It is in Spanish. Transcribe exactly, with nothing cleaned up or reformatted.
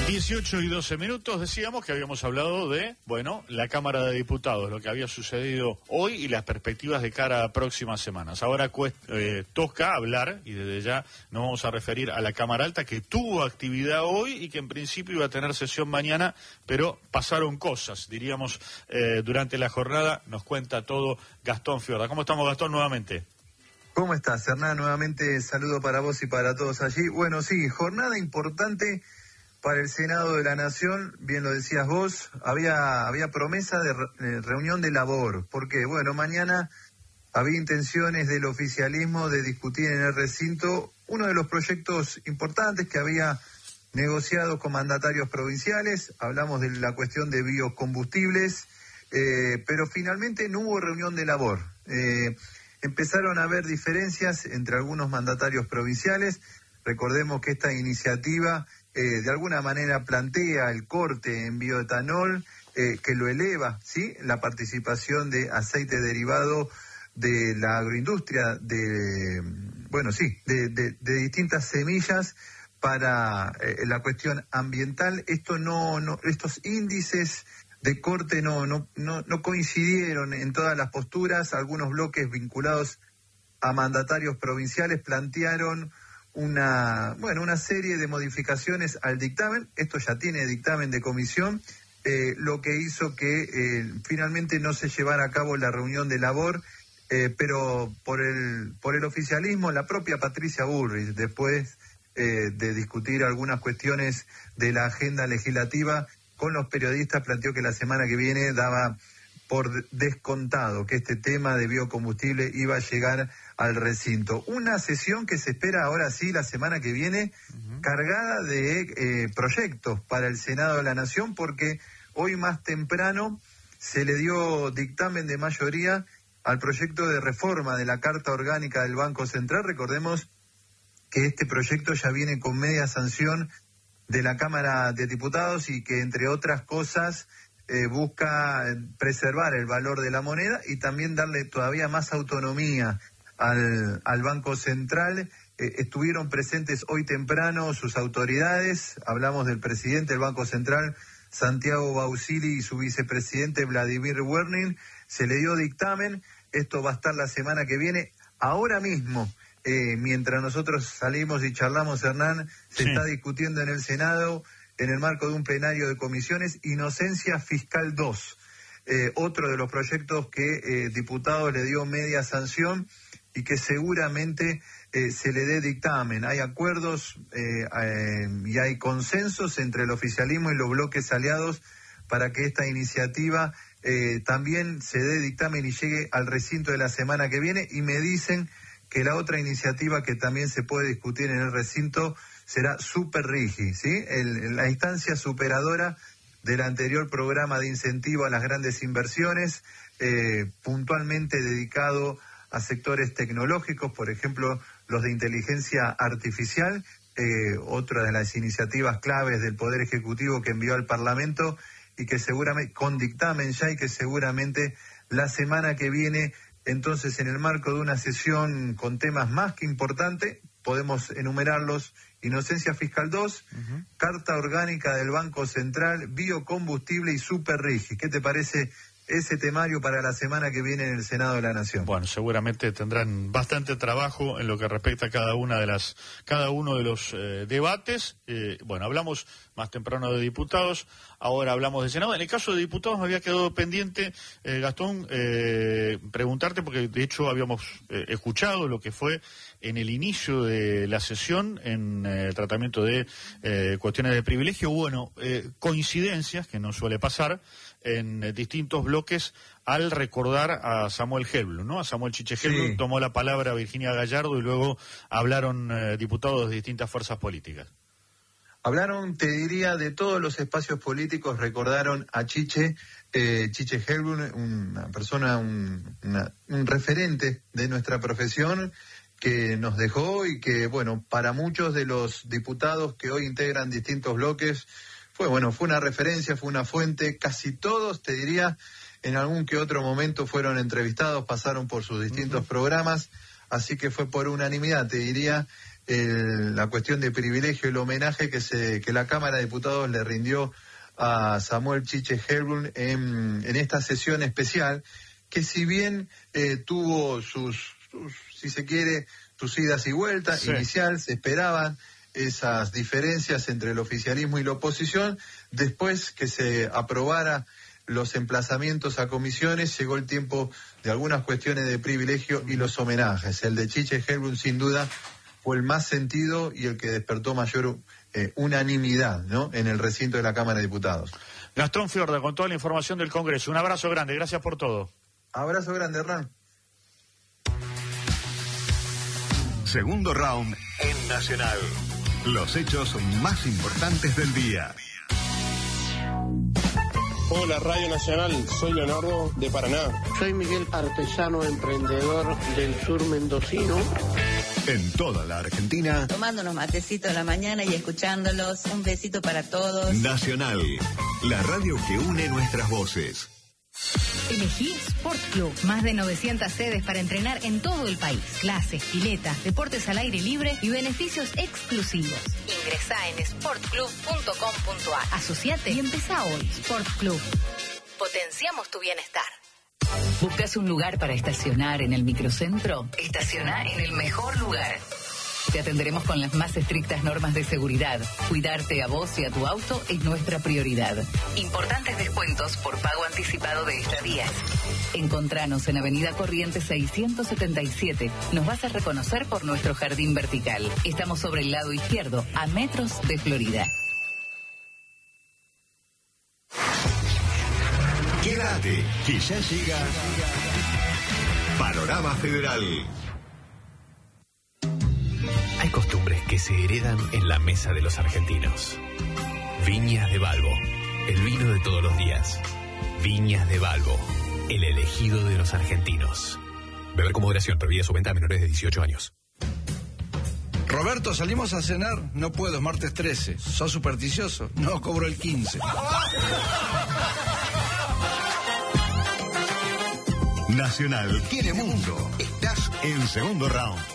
dieciocho y doce minutos, decíamos que habíamos hablado de, bueno, la Cámara de Diputados, lo que había sucedido hoy y las perspectivas de cara a próximas semanas. Ahora eh, toca hablar, y desde ya nos vamos a referir a la Cámara Alta, que tuvo actividad hoy y que en principio iba a tener sesión mañana, pero pasaron cosas, diríamos, eh, durante la jornada. Nos cuenta todo Gastón Fiorda. ¿Cómo estamos, Gastón, nuevamente? ¿Cómo estás, Hernán? Nuevamente saludo para vos y para todos allí. Bueno, sí, jornada importante para el Senado de la Nación, bien lo decías vos, había había promesa de re, reunión de labor, porque, bueno, mañana había intenciones del oficialismo de discutir en el recinto uno de los proyectos importantes que había negociado con mandatarios provinciales. Hablamos de la cuestión de biocombustibles, eh, pero finalmente no hubo reunión de labor. Eh, empezaron a haber diferencias entre algunos mandatarios provinciales. Recordemos que esta iniciativa Eh, de alguna manera plantea el corte en bioetanol, eh, que lo eleva, ¿sí? La participación de aceite derivado de la agroindustria, de, bueno, sí, de, de, de distintas semillas para eh, la cuestión ambiental. Esto no, no, estos índices de corte no, no, no, no coincidieron en todas las posturas. Algunos bloques vinculados a mandatarios provinciales plantearon una bueno una serie de modificaciones al dictamen. Esto ya tiene dictamen de comisión, eh, lo que hizo que eh, finalmente no se llevara a cabo la reunión de labor, eh, pero por el por el oficialismo, la propia Patricia Bullrich, después eh, de discutir algunas cuestiones de la agenda legislativa con los periodistas, planteó que la semana que viene daba por descontado que este tema de biocombustible iba a llegar al recinto. Una sesión que se espera ahora sí la semana que viene, uh-huh, cargada de eh, proyectos para el Senado de la Nación, porque hoy más temprano se le dio dictamen de mayoría al proyecto de reforma de la Carta Orgánica del Banco Central. Recordemos que este proyecto ya viene con media sanción de la Cámara de Diputados y que, entre otras cosas, Eh, busca preservar el valor de la moneda y también darle todavía más autonomía al, al Banco Central. Eh, estuvieron presentes hoy temprano sus autoridades. Hablamos del presidente del Banco Central, Santiago Bausili, y su vicepresidente, Vladimir Werning. Se le dio dictamen. Esto va a estar la semana que viene. Ahora mismo, eh, mientras nosotros salimos y charlamos, Hernán, se sí. está discutiendo en el Senado, en el marco de un plenario de comisiones, Inocencia Fiscal dos, eh, otro de los proyectos que eh, diputado le dio media sanción y que seguramente eh, se le dé dictamen. Hay acuerdos eh, eh, y hay consensos entre el oficialismo y los bloques aliados para que esta iniciativa eh, también se dé dictamen y llegue al recinto de la semana que viene, y me dicen que la otra iniciativa que también se puede discutir en el recinto será Super Rigi, ¿sí? El, la instancia superadora del anterior programa de incentivo a las grandes inversiones, eh, puntualmente dedicado a sectores tecnológicos, por ejemplo, los de inteligencia artificial, eh, otra de las iniciativas claves del Poder Ejecutivo que envió al Parlamento y que seguramente, con dictamen ya, y que seguramente la semana que viene, entonces, en el marco de una sesión con temas más que importantes, podemos enumerarlos: Inocencia Fiscal dos, uh-huh, Carta Orgánica del Banco Central, biocombustible y Super Rigi. ¿Qué te parece ese temario para la semana que viene en el Senado de la Nación? Bueno, seguramente tendrán bastante trabajo en lo que respecta a cada una de las, cada uno de los eh, debates. Eh, bueno, hablamos más temprano de diputados, ahora hablamos de Senado. En el caso de diputados me había quedado pendiente, eh, Gastón, eh, preguntarte, porque de hecho habíamos eh, escuchado lo que fue en el inicio de la sesión en eh, el tratamiento de eh, cuestiones de privilegio. Bueno, eh, coincidencias, que no suele pasar, en eh, distintos bloques al recordar a Samuel Helblum, ¿no? A Samuel Chiche Helblum, sí. Tomó la palabra Virginia Gallardo y luego hablaron eh, diputados de distintas fuerzas políticas. Hablaron, te diría, de todos los espacios políticos. Recordaron a Chiche, eh, Chiche Helblum, una persona, un, una, un referente de nuestra profesión, que nos dejó y que, bueno, para muchos de los diputados que hoy integran distintos bloques, fue, bueno, fue una referencia, fue una fuente. Casi todos, te diría, en algún que otro momento fueron entrevistados, pasaron por sus distintos uh-huh. programas, así que fue por unanimidad, te diría, el, la cuestión de privilegio, el homenaje que, se, que la Cámara de Diputados le rindió a Samuel Chiche Helbrun en, en esta sesión especial, que si bien eh, tuvo sus, sus, si se quiere, sus idas y vueltas, sí. Inicial se esperaban esas diferencias entre el oficialismo y la oposición, después que se aprobara los emplazamientos a comisiones, llegó el tiempo de algunas cuestiones de privilegio y los homenajes. El de Chiche Helbrun, sin duda, fue el más sentido y el que despertó mayor eh, unanimidad, ¿no?, en el recinto de la Cámara de Diputados. Gastón Fiorda, con toda la información del Congreso. Un abrazo grande, gracias por todo. Abrazo grande, Hernán. Segundo round en Nacional. Los hechos más importantes del día. Hola, Radio Nacional, soy Leonardo de Paraná. Soy Miguel, artesano emprendedor del sur mendocino. En toda la Argentina. Tomando unos matecitos a la mañana y escuchándolos. Un besito para todos. Nacional, la radio que une nuestras voces. Elegí Sport Club. Más de novecientas sedes para entrenar en todo el país. Clases, piletas, deportes al aire libre y beneficios exclusivos. Ingresá en sport club punto com punto a r. Asociate y empezá hoy. Sport Club. Potenciamos tu bienestar. ¿Buscas un lugar para estacionar en el microcentro? Estaciona en el mejor lugar. Te atenderemos con las más estrictas normas de seguridad. Cuidarte a vos y a tu auto es nuestra prioridad. Importantes descuentos por pago anticipado de estadías. Encontranos en Avenida Corrientes seiscientos setenta y siete. Nos vas a reconocer por nuestro jardín vertical. Estamos sobre el lado izquierdo, a metros de Florida. Quédate, que ya llega Panorama Federal. Hay costumbres que se heredan en la mesa de los argentinos. Viñas de Balbo, el vino de todos los días. Viñas de Balbo, el elegido de los argentinos. Beber con moderación, prohibida su venta a menores de dieciocho años. Roberto, ¿salimos a cenar? No puedo, es martes trece. ¿Sos supersticioso? No, cobro el quince. Nacional tiene mundo. Estás en segundo round.